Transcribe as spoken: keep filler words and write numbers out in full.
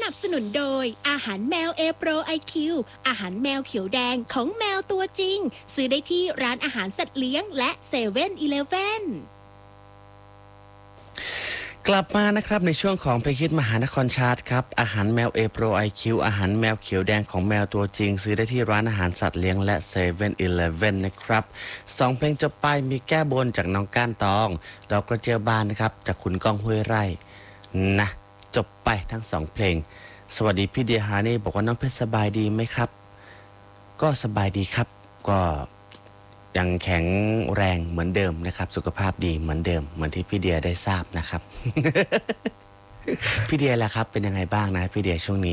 นับสนุนโดยอาหารแมวเอโปรไอคิวอาหารแมวเขียวแดงของแมวตัวจริงซื้อได้ที่ร้านอาหารสัตว์เลี้ยงและเซเว่นอีเลฟเว่นกลับมานะครับในช่วงของเพลงฮิตมหานครชาร์ตครับอาหารแมวเอโปรไอคิวอาหารแมวเขียวแดงของแมวตัวจริงซื้อได้ที่ร้านอาหารสัตว์เลี้ยงและเซเว่นอีเลฟเว่นนะครับสองเพลงจบไปมีแก้บนจากน้องก้านตองเราก็เจอบานนะครับจากคุณก้องห้วยไร่นะจบไปทั้งสองเพลงสวัสดีพี่เดียฮานี่บอกว่าน้องเพชรสบายดีไหมครับก็สบายดีครับก็ยังแข็งแรงเหมือนเดิมนะครับสุขภาพดีเหมือนเดิมเหมือนที่พี่เดียได้ทราบนะครับ พี่เดียล่ะครับเป็นยังไงบ้างนะพี่เดียช่วงนี้